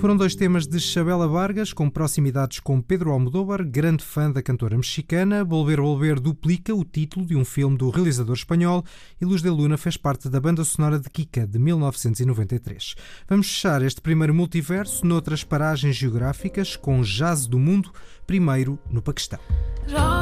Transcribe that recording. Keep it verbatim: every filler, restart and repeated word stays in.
Foram dois temas de Chabela Vargas, com proximidades com Pedro Almodóvar, grande fã da cantora mexicana. Volver Volver duplica o título de um filme do realizador espanhol e Luz de Luna fez parte da banda sonora de Kika, de mil novecentos e noventa e três. Vamos fechar este primeiro multiverso noutras paragens geográficas com jazz do mundo, primeiro no Paquistão.